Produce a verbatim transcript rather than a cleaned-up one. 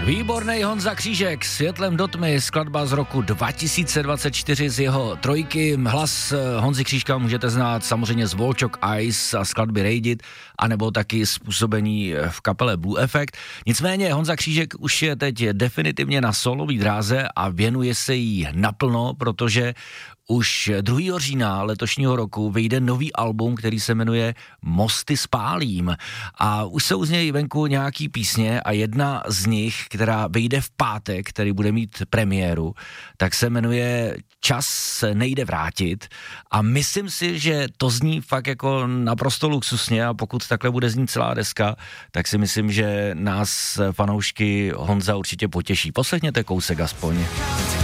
Výborný Honza Křížek, Světlem do tmy, skladba z roku dva tisíce dvacet čtyři z jeho trojky. Hlas Honzy Křížka můžete znát samozřejmě z Volchok Ice a skladby Rejdit, anebo taky způsobení v kapele Blue Effect. Nicméně Honza Křížek už je teď definitivně na solový dráze a věnuje se jí naplno, protože už druhého října letošního roku vyjde nový album, který se jmenuje Mosty spálím. A už jsou z něj venku nějaký písně a jedna z nich, která vyjde v pátek, který bude mít premiéru, tak se jmenuje Čas se nejde vrátit. A myslím si, že to zní fakt jako naprosto luxusně a pokud takhle bude znít celá deska, tak si myslím, že nás fanoušky Honza určitě potěší. Poslechněte kousek aspoň.